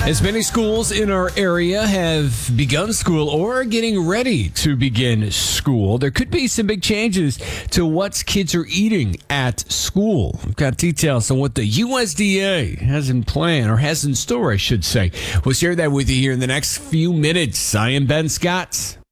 As many schools in our area have begun school or are getting ready to begin school, there could be some big changes to what kids are eating at school. We've got details on what the USDA has in plan, or has in store, I should say. We'll share that with you here in the next few minutes. I am Ben Scott.